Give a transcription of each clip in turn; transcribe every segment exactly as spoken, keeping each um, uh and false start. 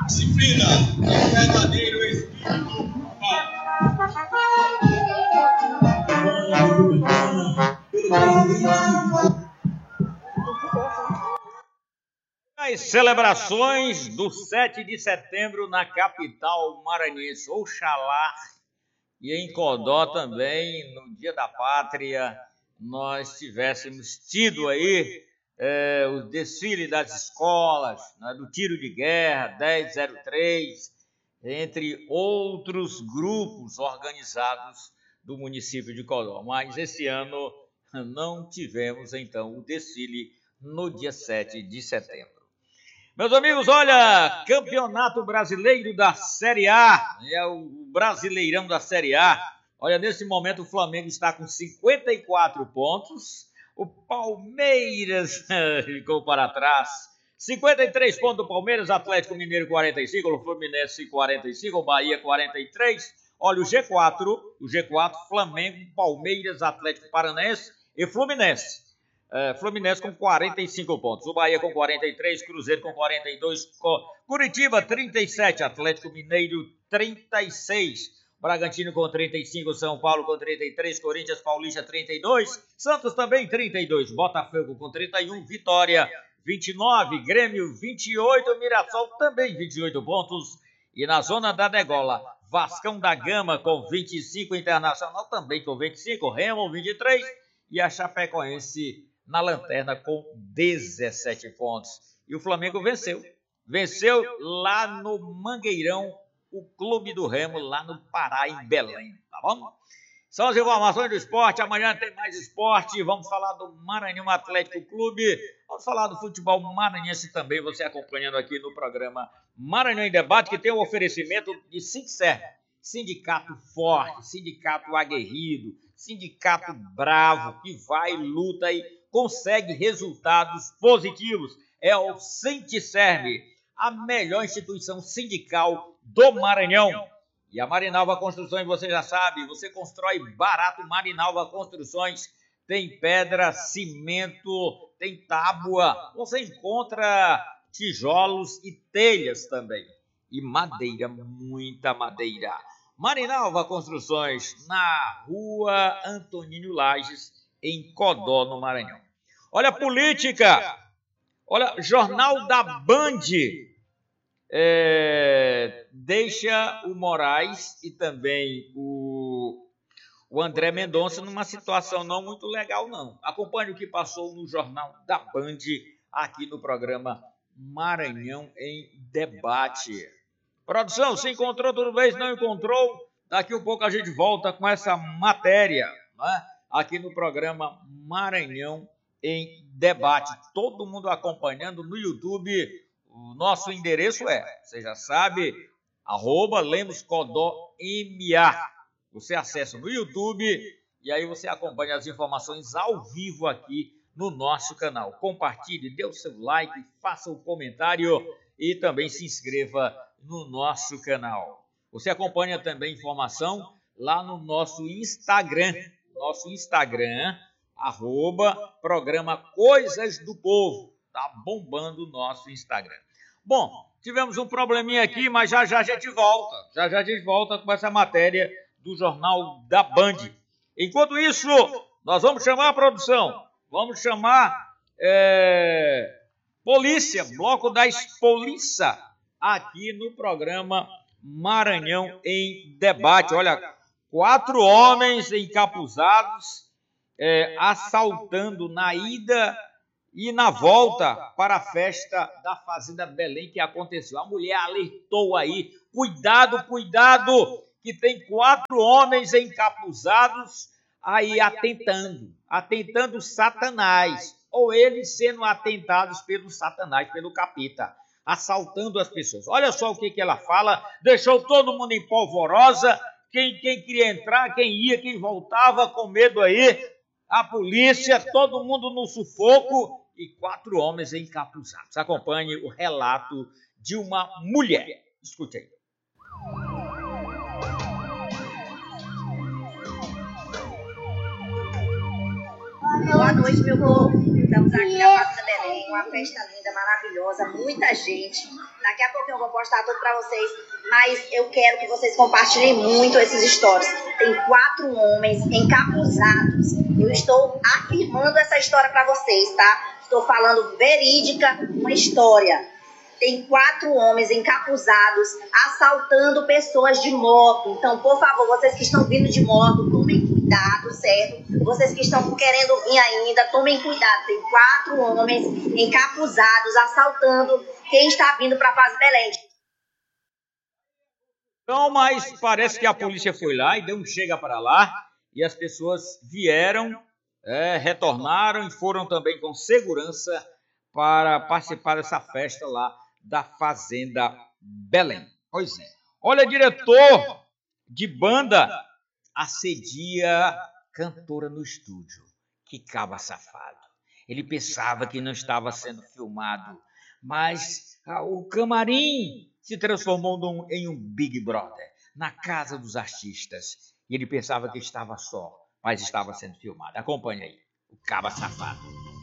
Disciplina é o verdadeiro espírito As celebrações do sete de setembro na capital maranhense, Oxalá, e em Codó também, no Dia da Pátria, nós tivéssemos tido aí é, o desfile das escolas, né, do tiro de guerra, dez zero três, entre outros grupos organizados do município de Codó. Mas esse ano não tivemos, então, o desfile no dia sete de setembro. Meus amigos, olha, Campeonato Brasileiro da Série A, é o Brasileirão da Série A. Olha, nesse momento o Flamengo está com cinquenta e quatro pontos, o Palmeiras ficou para trás. cinquenta e três pontos do Palmeiras, Atlético Mineiro quarenta e cinco, o Fluminense quarenta e cinco, o Bahia quarenta e três. Olha, o G quatro, o G quatro, Flamengo, Palmeiras, Atlético Paranaense e Fluminense. É, Fluminense com quarenta e cinco pontos, o Bahia com quarenta e três, Cruzeiro com quarenta e dois, Curitiba trinta e sete, Atlético Mineiro trinta e seis, Bragantino com trinta e cinco, São Paulo com trinta e três, Corinthians Paulista trinta e dois, Santos também trinta e dois, Botafogo com trinta e um, Vitória vinte e nove, Grêmio vinte e oito, Mirassol também vinte e oito pontos, e na zona da degola, Vascão da Gama com vinte e cinco, Internacional também com vinte e cinco, Remo vinte e três e a Chapecoense na lanterna com dezessete pontos. E o Flamengo venceu. Venceu lá no Mangueirão, o Clube do Remo, lá no Pará, em Belém. Tá bom? São as informações do esporte. Amanhã tem mais esporte. Vamos falar do Maranhão Atlético Clube. Vamos falar do futebol maranhense também. Você acompanhando aqui no programa Maranhão em Debate, que tem o oferecimento de Sincer, sindicato forte, sindicato aguerrido, sindicato bravo, que vai, luta e consegue resultados positivos. É o Sindicerme, a melhor instituição sindical do Maranhão. E a Marinalva Construções, você já sabe, você constrói barato. Marinalva Construções tem pedra, cimento, tem tábua, você encontra tijolos e telhas também. E madeira, muita madeira. Marinalva Construções, na rua Antonino Lages, em Codó, no Maranhão. Olha, política. Olha, Jornal da Band é, deixa o Moraes e também o, o André Mendonça numa situação não muito legal, não. Acompanhe o que passou no Jornal da Band, aqui no programa Maranhão em Debate. Produção, se encontrou tudo bem, se não encontrou, daqui a pouco a gente volta com essa matéria, né? Aqui no programa Maranhão em Debate. Todo mundo acompanhando no YouTube. O nosso endereço é, você já sabe, arroba Lemos Codó M A. Você acessa no YouTube e aí você acompanha as informações ao vivo aqui no nosso canal. Compartilhe, dê o seu like, faça o comentário e também se inscreva no nosso canal. Você acompanha também informação lá no nosso Instagram. Nosso Instagram, arroba programa Coisas do Povo. Tá bombando o nosso Instagram. Bom, tivemos um probleminha aqui, mas já já a gente volta. Já já a gente volta com essa matéria do Jornal da Band. Enquanto isso, nós vamos chamar a produção. Vamos chamar é, polícia, bloco da Polícia, aqui no programa Maranhão em Debate. Olha, quatro homens encapuzados é, assaltando na ida e na volta para a festa da Fazenda Belém que aconteceu. A mulher alertou aí, cuidado, cuidado, que tem quatro homens encapuzados aí atentando, atentando Satanás, ou eles sendo atentados pelo Satanás, pelo capeta, assaltando as pessoas. Olha só o que, que ela fala, deixou todo mundo em polvorosa, quem, quem queria entrar, quem ia, quem voltava com medo aí, a polícia, todo mundo no sufoco e quatro homens encapuzados. Acompanhe o relato de uma mulher. Escute aí. Boa noite, meu povo. Estamos aqui na Fazenda Belém, uma festa linda, maravilhosa, muita gente. Daqui a pouco eu vou postar tudo para vocês, mas eu quero que vocês compartilhem muito esses stories. Tem quatro homens encapuzados. Eu estou afirmando essa história para vocês, tá? Estou falando verídica, uma história. Tem quatro homens encapuzados assaltando pessoas de moto. Então, por favor, vocês que estão vindo de moto, tomem cuidado, certo? Vocês que estão querendo vir ainda, tomem cuidado. Tem quatro homens encapuzados assaltando quem está vindo para a Fazenda Belém. Então, mas parece que a polícia foi lá e deu um chega para lá e as pessoas vieram, é, retornaram e foram também com segurança para participar dessa festa lá da Fazenda Belém. Pois é. Olha, diretor de banda assedia cantora no estúdio. Que caba safado. Ele pensava que não estava sendo filmado, mas ah, o camarim se transformou num, em um Big Brother, na casa dos artistas. E ele pensava que estava só, mas estava sendo filmado. Acompanha aí, o caba safado.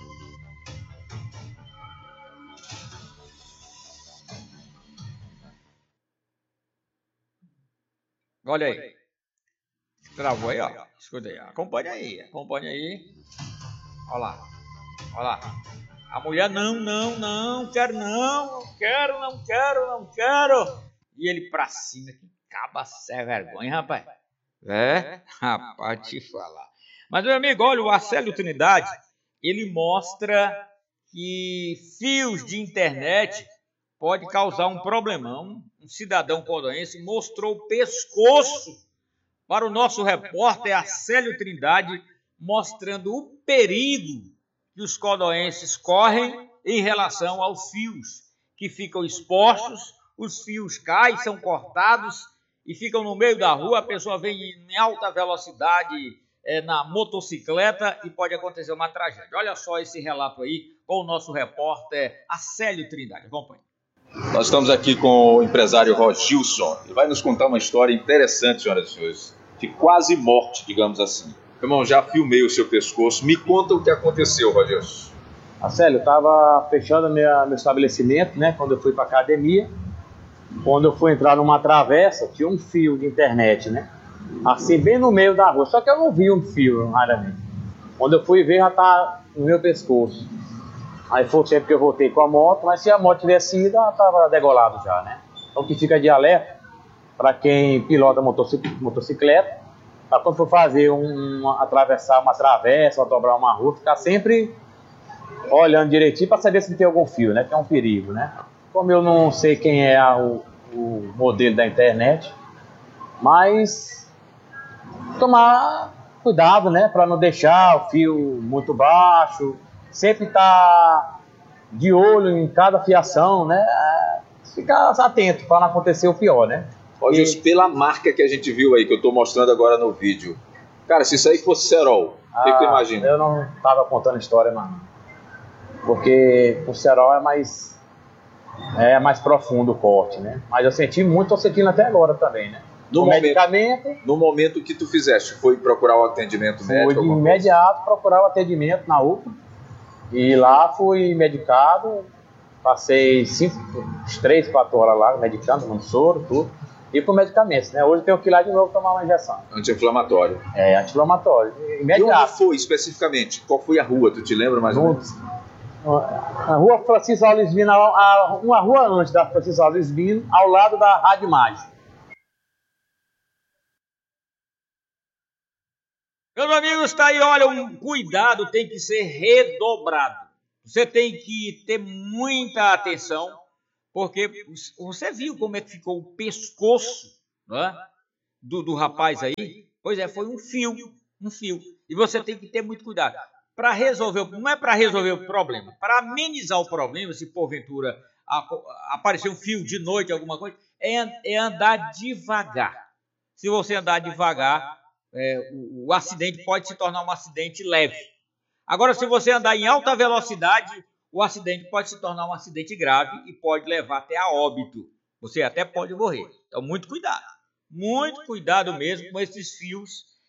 Olha aí. Travou aí, ó. Escuta aí. Acompanha aí. Acompanha aí. Olha lá. Olha lá. A mulher, não, não, não. Quero não. Não quero, não quero, não quero. E ele pra cima. Que caba sem vergonha, rapaz. É? Rapaz, te falar. Mas, meu amigo, olha, o Acélio Trindade, ele mostra que fios de internet pode causar um problemão. Um cidadão cordoense mostrou o pescoço para o nosso repórter Acélio Trindade, mostrando o perigo que os cordoenses correm em relação aos fios que ficam expostos, os fios caem, são cortados e ficam no meio da rua, a pessoa vem em alta velocidade é, na motocicleta e pode acontecer uma tragédia. Olha só esse relato aí com o nosso repórter Acélio Trindade. Acompanhe. Nós estamos aqui com o empresário Rogilson. Ele vai nos contar uma história interessante, senhoras e senhores, de quase morte, digamos assim. Irmão, já filmei o seu pescoço. Me conta o que aconteceu, Rogilson. Marcelo, eu estava fechando minha, meu estabelecimento, né, quando eu fui para a academia. Quando eu fui entrar numa travessa, tinha um fio de internet, né? Assim, bem no meio da rua. Só que eu não vi um fio, raramente. Quando eu fui ver, já tá no meu pescoço. Aí foi o tempo que eu voltei com a moto, mas se a moto tivesse ido, ela estava degolado já, né? Então que fica de alerta para quem pilota motocicleta, para quando for fazer um, atravessar uma travessa ou dobrar uma rua, ficar sempre olhando direitinho para saber se tem algum fio, né? Que é um perigo, né? Como eu não sei quem é a, o, o modelo da internet, mas tomar cuidado, né? Para não deixar o fio muito baixo. Sempre tá de olho em cada fiação, né? Ficar atento para não acontecer o pior, né? Olha, e... pela marca que a gente viu aí, que eu tô mostrando agora no vídeo. Cara, se isso aí fosse cerol, o que, que tu imagina? Eu não tava contando história, mano. Porque o cerol é mais é mais profundo o corte, né? Mas eu senti muito, tô sentindo até agora também, né? No o momento, medicamento... No momento que tu fizeste, foi procurar o atendimento médico? Foi de imediato procurar o atendimento na U P A. E lá fui medicado, passei cinco, três, quatro horas lá medicando, no soro, tudo. E por medicamentos, né? Hoje eu tenho que ir lá de novo tomar uma injeção. Anti-inflamatório. É, anti-inflamatório. Imediato. E onde foi especificamente? Qual foi a rua? Tu te lembra mais ou menos? A rua Francisco Alves Vino, uma rua antes da Francisco Alves Vino, ao lado da Rádio Mágica. Meus amigos, está aí, olha, um cuidado tem que ser redobrado. Você tem que ter muita atenção, porque você viu como é que ficou o pescoço, né, do, do rapaz aí? Pois é, foi um fio, um fio. E você tem que ter muito cuidado. Para resolver, não é para resolver o problema, para amenizar o problema, se porventura aparecer um fio de noite, alguma coisa, é, é andar devagar. Se você andar devagar, É, o, o acidente pode se tornar um acidente leve. Agora, se você andar em alta velocidade, o acidente pode se tornar um acidente grave e pode levar até a óbito. Você até pode morrer. Então, muito cuidado. Muito cuidado mesmo com esses fios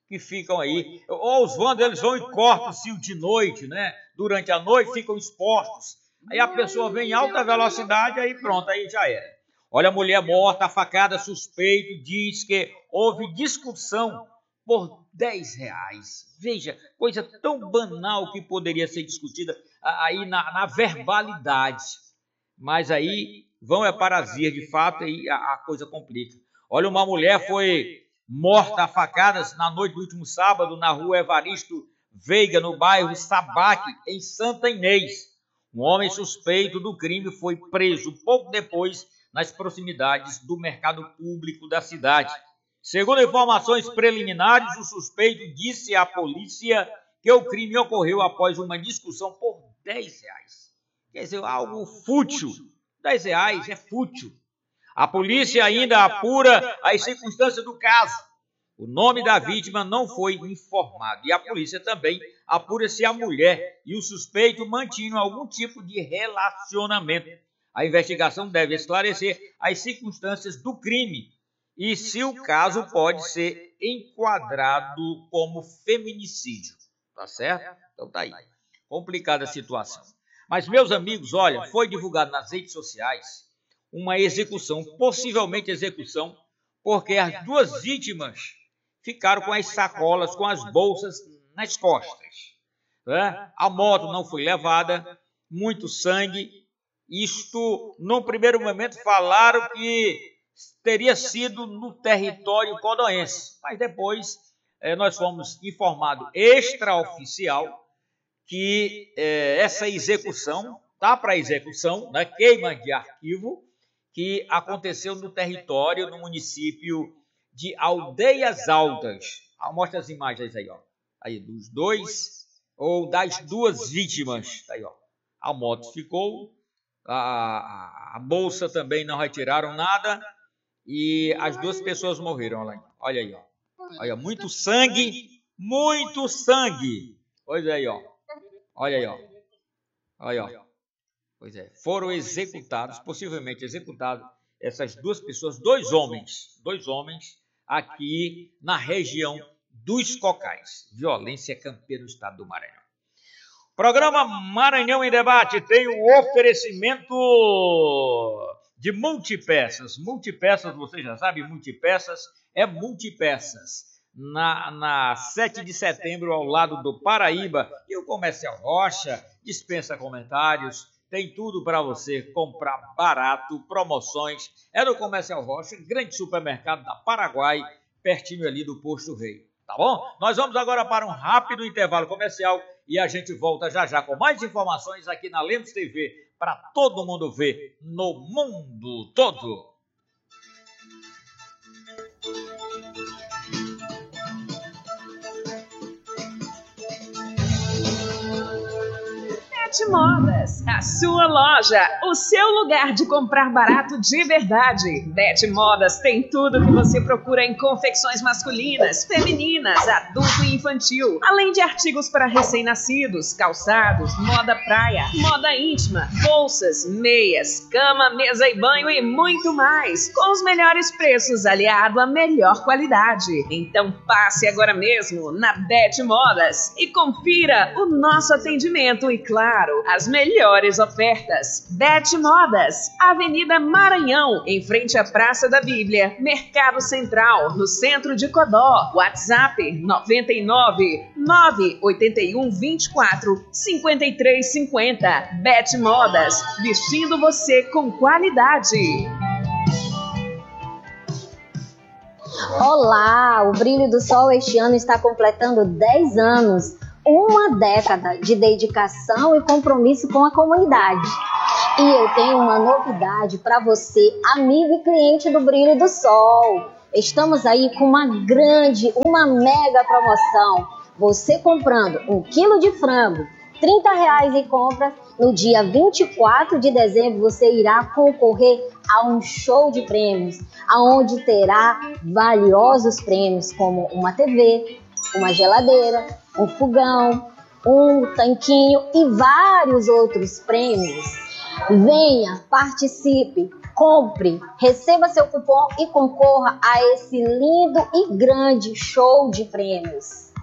que ficam aí. Ou os vândalos, eles vão e cortam o cio de noite, né? Durante a noite ficam expostos. Aí a pessoa vem em alta velocidade, aí pronto, aí já era. Olha, a mulher morta, a facada, suspeito, diz que houve discussão por dez reais. Veja, coisa tão banal que poderia ser discutida aí na, na verbalidade. Mas aí vão é para as vias, de fato, aí a, a coisa complica. Olha, uma mulher foi morta a facadas na noite do último sábado na rua Evaristo Veiga, no bairro Sabaque, em Santa Inês. Um homem suspeito do crime foi preso pouco depois nas proximidades do mercado público da cidade. Segundo informações preliminares, o suspeito disse à polícia que o crime ocorreu após uma discussão por dez reais. Quer dizer, algo fútil. dez reais é fútil. A polícia ainda apura as circunstâncias do caso. O nome da vítima não foi informado. E a polícia também apura se a mulher e o suspeito mantinham algum tipo de relacionamento. A investigação deve esclarecer as circunstâncias do crime e se o caso pode ser enquadrado como feminicídio. Tá certo? Então tá aí. Complicada a situação. Mas, meus amigos, olha, foi divulgado nas redes sociais uma execução, possivelmente execução, porque as duas vítimas ficaram com as sacolas, com as bolsas nas costas. Né? A moto não foi levada, muito sangue. Isto, num primeiro momento, falaram que teria sido no território codonense, mas depois eh, nós fomos informados extraoficial que eh, essa execução, tá para execução, né, queima de arquivo, que aconteceu no território, no município de Aldeias Altas. Ah, mostra as imagens aí, ó. Aí, dos dois, ou das duas vítimas. Aí, ó. A moto ficou, a, a, a bolsa também não retiraram nada, e as duas pessoas morreram. Olha, olha aí, ó. Olha, muito sangue, muito sangue. Olha aí, ó. Olha aí, ó. Olha, ó. Pois é, foram executados, possivelmente executados, essas duas pessoas, dois homens, dois homens, aqui na região dos Cocais. Violência campeira no estado do Maranhão. Programa Maranhão em Debate tem o oferecimento de multipeças. Multipeças, você já sabe, multipeças é multipeças. Na, na sete de setembro, ao lado do Paraíba, e o Comercial Rocha, dispensa comentários. Tem tudo para você comprar barato, promoções. É no Comercial Rocha, grande supermercado da Paraguai, pertinho ali do Posto Rei. Tá bom? Nós vamos agora para um rápido intervalo comercial e a gente volta já já com mais informações aqui na Lemos T V para todo mundo ver no mundo todo. Bet Modas, a sua loja, o seu lugar de comprar barato de verdade. Bet Modas tem tudo que você procura em confecções masculinas, femininas, adulto e infantil, além de artigos para recém-nascidos, calçados, moda praia, moda íntima, bolsas, meias, cama, mesa e banho e muito mais, com os melhores preços aliado à melhor qualidade. Então passe agora mesmo na Bet Modas e confira o nosso atendimento e, claro, as melhores ofertas. Bet Modas, Avenida Maranhão, em frente à Praça da Bíblia, Mercado Central, no centro de Codó. WhatsApp nove nove nove oito um dois quatro cinco três cinco zero. Bet Modas, vestindo você com qualidade. Olá, o Brilho do Sol este ano está completando dez anos. Uma década de dedicação e compromisso com a comunidade. E eu tenho uma novidade para você, amigo e cliente do Brilho do Sol. Estamos aí com uma grande, uma mega promoção. Você comprando um quilo de frango, trinta reais em compras, no dia vinte e quatro de dezembro você irá concorrer a um show de prêmios, onde terá valiosos prêmios como uma T V, uma geladeira, um fogão, um tanquinho e vários outros prêmios. Venha, participe, compre, receba seu cupom e concorra a esse lindo e grande show de prêmios.